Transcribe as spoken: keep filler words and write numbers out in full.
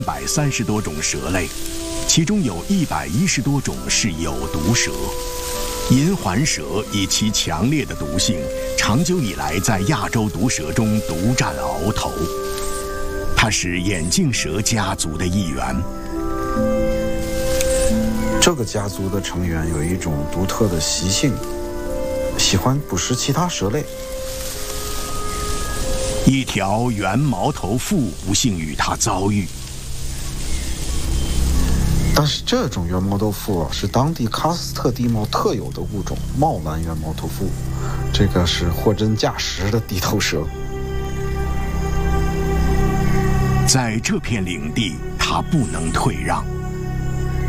一百三十多种蛇类，其中有一百一十多种是有毒蛇。银环蛇以其强烈的毒性，长久以来在亚洲毒蛇中独占鳌头。它是眼镜蛇家族的一员。 这个家族的成员有一种独特的习性，喜欢捕食其他蛇类。 一条圆毛头蝮不幸与它遭遇。 但是这种圆毛头蝮啊，是当地喀斯特地貌特有的物种——茂兰圆毛头蝮。这个是货真价实的地头蛇。 在这片领地，它不能退让。